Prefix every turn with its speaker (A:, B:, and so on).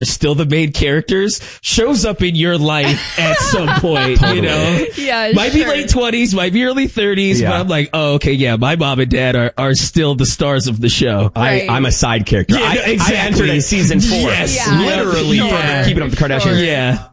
A: still the main characters shows up in your life at some point, you know?
B: Yeah,
A: might be late 20s, might be early 30s, but I'm like, oh, okay, yeah, my mom and dad are still the stars of the show.
C: Right. I'm a side character.
A: Yeah, exactly.
C: I entered at season 4.
A: Yes,
B: Yeah.
C: literally.
A: Yeah.
C: Keeping Up with the Kardashians.
A: Yeah.